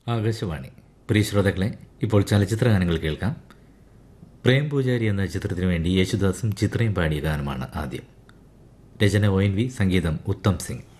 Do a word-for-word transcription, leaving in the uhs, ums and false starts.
ആകാശവാണി. പ്രിയ ശ്രോതാക്കളെ, ഇപ്പോൾ ചലച്ചിത്ര ഗാനങ്ങൾ കേൾക്കാം. പ്രേം പൂജാരി എന്ന ചിത്രത്തിനു വേണ്ടി യേശുദാസും ചിത്രയും പാടിയ ഗാനമാണ് ആദ്യം. രചന ഒ എൻ വി, സംഗീതം ഉത്തം സിംഗ്.